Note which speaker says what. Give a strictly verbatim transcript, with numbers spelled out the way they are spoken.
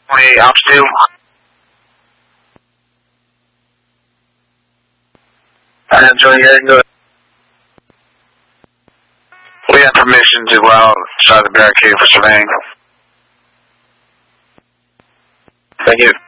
Speaker 1: We ops two. I enjoy hearing good. We have permission to go outside the barricade for surveying. Thank you.